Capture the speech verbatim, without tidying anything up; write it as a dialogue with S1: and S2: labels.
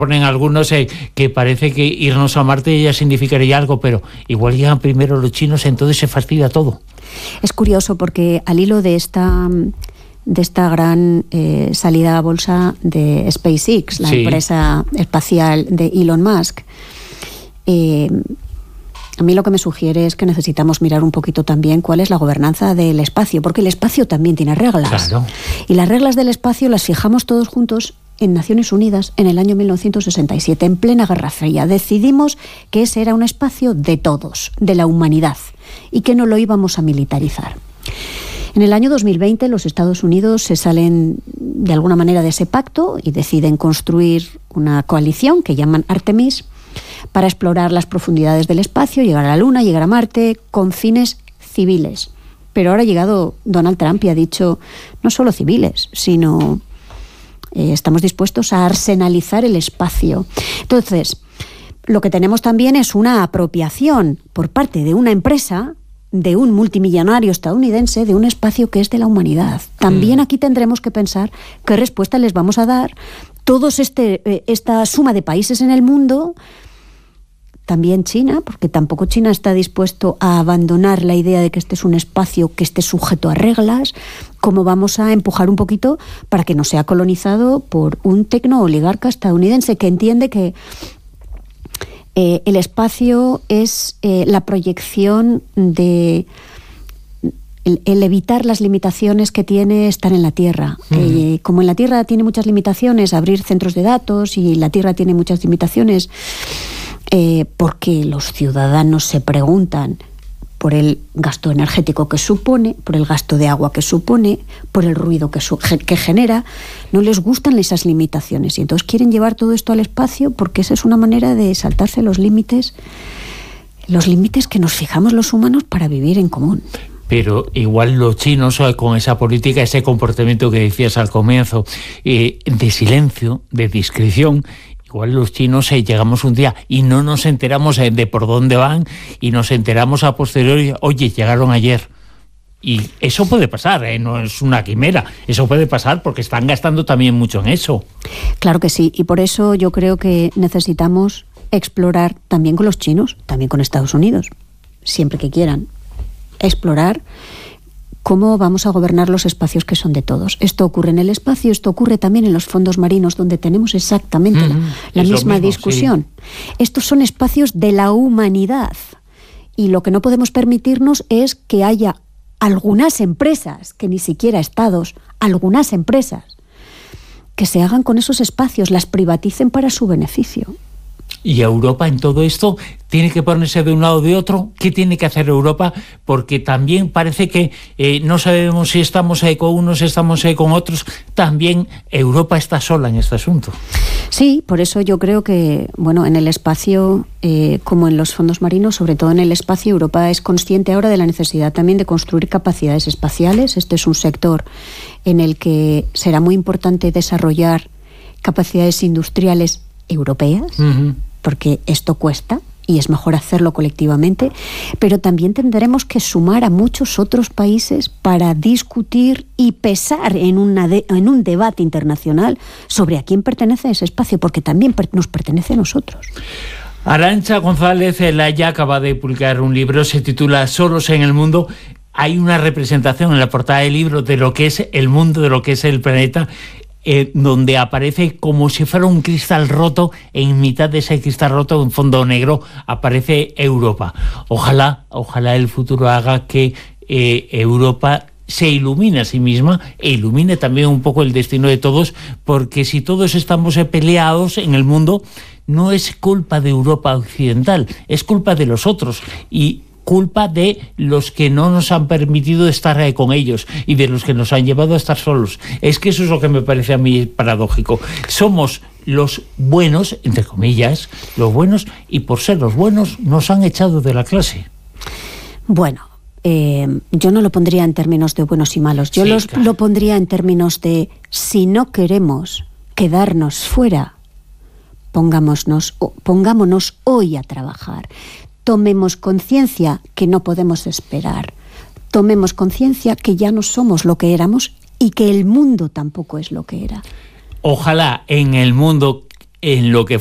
S1: Ponen algunos eh, que parece que irnos a Marte ya significaría algo, pero igual llegan primero los chinos, entonces se fastidia todo.
S2: Es curioso porque al hilo de esta... de esta gran eh, salida a bolsa de SpaceX, la sí. empresa espacial de Elon Musk, eh, a mí lo que me sugiere es que necesitamos mirar un poquito también cuál es la gobernanza del espacio, porque el espacio también tiene reglas.
S1: Claro.
S2: Y las reglas del espacio las fijamos todos juntos en Naciones Unidas en el año mil novecientos sesenta y siete, en plena Guerra Fría. Decidimos que ese era un espacio de todos, de la humanidad, y que no lo íbamos a militarizar. En el año dos mil veinte los Estados Unidos se salen de alguna manera de ese pacto y deciden construir una coalición que llaman Artemis para explorar las profundidades del espacio, llegar a la Luna, llegar a Marte, con fines civiles. Pero ahora ha llegado Donald Trump y ha dicho no solo civiles, sino eh, estamos dispuestos a arsenalizar el espacio. Entonces, lo que tenemos también es una apropiación por parte de una empresa, de un multimillonario estadounidense, de un espacio que es de la humanidad. También aquí tendremos que pensar qué respuesta les vamos a dar todos este, eh, esta suma de países en el mundo, también China, porque tampoco China está dispuesto a abandonar la idea de que este es un espacio que esté sujeto a reglas. Cómo vamos a empujar un poquito para que no sea colonizado por un tecno-oligarca estadounidense que entiende que Eh, el espacio es eh, la proyección de el, el evitar las limitaciones que tiene estar en la Tierra. Uh-huh. Eh, como en la Tierra tiene muchas limitaciones abrir centros de datos y la Tierra tiene muchas limitaciones eh, porque los ciudadanos se preguntan por el gasto energético que supone, por el gasto de agua que supone, por el ruido que, su, que genera, no les gustan esas limitaciones y entonces quieren llevar todo esto al espacio porque esa es una manera de saltarse los límites, los límites que nos fijamos los humanos para vivir en común.
S1: Pero igual los chinos, con esa política, ese comportamiento que decías al comienzo, eh, de silencio, de discreción, igual los chinos eh, llegamos un día y no nos enteramos eh, de por dónde van y nos enteramos a posteriori, oye, llegaron ayer. Y eso puede pasar, ¿eh? No es una quimera, eso puede pasar porque están gastando también mucho en eso.
S2: Claro que sí, y por eso yo creo que necesitamos explorar también con los chinos, también con Estados Unidos, siempre que quieran, explorar cómo vamos a gobernar los espacios que son de todos. Esto ocurre en el espacio, esto ocurre también en los fondos marinos, donde tenemos exactamente mm, la, la misma mismo, discusión. Sí. Estos son espacios de la humanidad y lo que no podemos permitirnos es que haya algunas empresas, que ni siquiera estados, algunas empresas, que se hagan con esos espacios, las privaticen para su beneficio.
S1: Y Europa en todo esto tiene que ponerse de un lado o de otro. ¿Qué tiene que hacer Europa? Porque también parece que eh, no sabemos si estamos ahí con unos, estamos ahí con otros. También Europa está sola en este asunto.
S2: Sí, por eso yo creo que, bueno, en el espacio, eh, como en los fondos marinos, sobre todo en el espacio, Europa es consciente ahora de la necesidad también de construir capacidades espaciales. Este es un sector en el que será muy importante desarrollar capacidades industriales europeas, uh-huh. porque esto cuesta y es mejor hacerlo colectivamente, pero también tendremos que sumar a muchos otros países para discutir y pesar en, una de, en un debate internacional sobre a quién pertenece ese espacio, porque también per, nos pertenece a nosotros.
S1: Arantxa González Elaya acaba de publicar un libro, se titula Solos en el mundo. Hay una representación en la portada del libro de lo que es el mundo, de lo que es el planeta, Eh, donde aparece como si fuera un cristal roto, en mitad de ese cristal roto, en fondo negro, aparece Europa. Ojalá, ojalá el futuro haga que eh, Europa se ilumine a sí misma e ilumine también un poco el destino de todos, porque si todos estamos eh, peleados en el mundo, no es culpa de Europa occidental, es culpa de los otros, y culpa de los que no nos han permitido estar eh, con ellos y de los que nos han llevado a estar solos. Es que eso es lo que me parece a mí paradójico. Somos los buenos, entre comillas, los buenos, y por ser los buenos nos han echado de la clase.
S2: Bueno, eh, yo no lo pondría en términos de buenos y malos. Yo sí, los, claro. lo pondría en términos de si no queremos quedarnos fuera, pongámonos, pongámonos hoy a trabajar. Tomemos conciencia que no podemos esperar. Tomemos conciencia que ya no somos lo que éramos y que el mundo tampoco es lo que era.
S1: Ojalá en el mundo en lo que